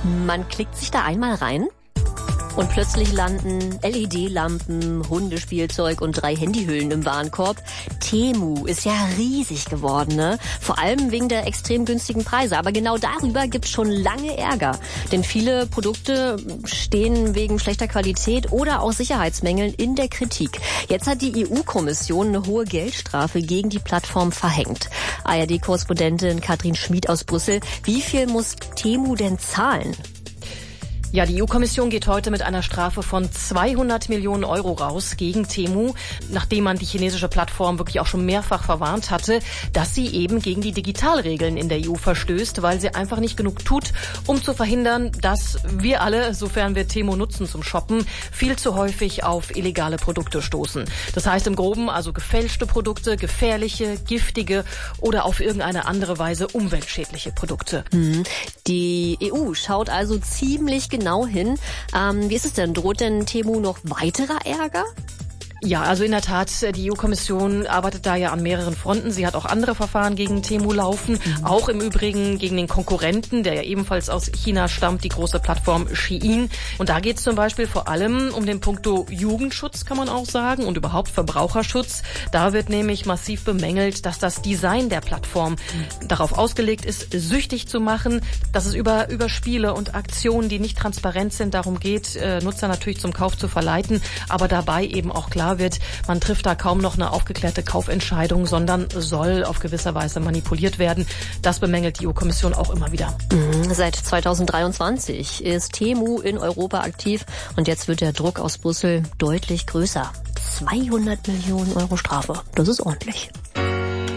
Man klickt sich da einmal rein und plötzlich landen LED-Lampen, Hundespielzeug und 3 Handyhüllen im Warenkorb. Temu ist ja riesig geworden, ne? Vor allem wegen der extrem günstigen Preise. Aber genau darüber gibt's schon lange Ärger. Denn viele Produkte stehen wegen schlechter Qualität oder auch Sicherheitsmängeln in der Kritik. Jetzt hat die EU-Kommission eine hohe Geldstrafe gegen die Plattform verhängt. ARD-Korrespondentin Katrin Schmid aus Brüssel. Wie viel muss Temu denn zahlen? Ja, die EU-Kommission geht heute mit einer Strafe von 200 Millionen Euro raus gegen Temu, nachdem man die chinesische Plattform wirklich auch schon mehrfach verwarnt hatte, dass sie eben gegen die Digitalregeln in der EU verstößt, weil sie einfach nicht genug tut, um zu verhindern, dass wir alle, sofern wir Temu nutzen zum Shoppen, viel zu häufig auf illegale Produkte stoßen. Das heißt im Groben also gefälschte Produkte, gefährliche, giftige oder auf irgendeine andere Weise umweltschädliche Produkte. Die EU schaut also ziemlich genau hin. Wie ist es denn? Droht denn Temu noch weiterer Ärger? Ja, also in der Tat, die EU-Kommission arbeitet da ja an mehreren Fronten. Sie hat auch andere Verfahren gegen Temu laufen, auch im Übrigen gegen den Konkurrenten, der ja ebenfalls aus China stammt, die große Plattform Shein. Und da geht es zum Beispiel vor allem um den Punkto Jugendschutz, kann man auch sagen, und überhaupt Verbraucherschutz. Da wird nämlich massiv bemängelt, dass das Design der Plattform darauf ausgelegt ist, süchtig zu machen, dass es über Spiele und Aktionen, die nicht transparent sind, darum geht, Nutzer natürlich zum Kauf zu verleiten, aber dabei eben auch klar wird, man trifft da kaum noch eine aufgeklärte Kaufentscheidung, sondern soll auf gewisse Weise manipuliert werden. Das bemängelt die EU-Kommission auch immer wieder. Seit 2023 ist Temu in Europa aktiv und jetzt wird der Druck aus Brüssel deutlich größer. 200 Millionen Euro Strafe, das ist ordentlich.